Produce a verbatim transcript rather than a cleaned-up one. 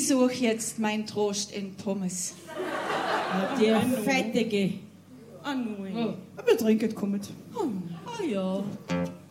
Ich suche jetzt meinen Trost in Pommes. Die fettige. Ah, nein. Wir trinken, kommt. Ah, ja.